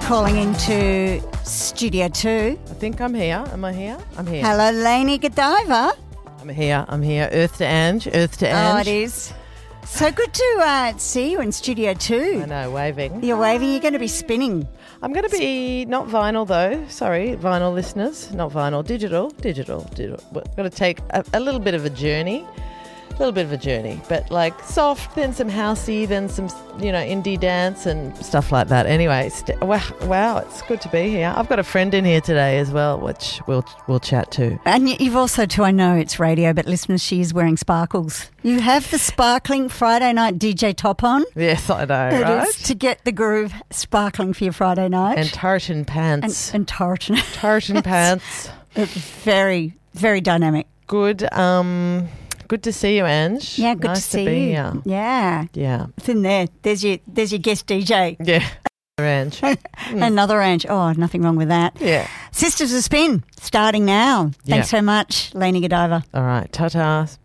calling into Studio 2. I think I'm here. Am I here? I'm here. Hello, Lainey Godiva. I'm here. Earth to Ange. Oh, it is. So good to see you in Studio 2. I know, waving. You're waving. You're going to be spinning. I'm going to be, not vinyl though. Sorry, vinyl listeners. Not vinyl. Digital. We're going to take a little bit of a journey. But like soft, then some housey, then some, indie dance and stuff like that. Anyway, wow, it's good to be here. I've got a friend in here today as well, which we'll chat to. And you've also, too, I know it's radio, but listeners, she is wearing sparkles. You have the sparkling Friday night DJ top on. Yes, I know, It right? is to get the groove sparkling for your Friday night. And tartan pants. And tartan. Tartan pants. It's very, very dynamic. Good to see you, Ange. Yeah, good nice to see be you. Here. Yeah. Yeah. It's in there. There's your guest DJ. Yeah. Ange. Another Ange. Oh, nothing wrong with that. Yeah. Sisters of Spin, starting now. Thanks so much, Lainey Godiva. All right. Ta-ta.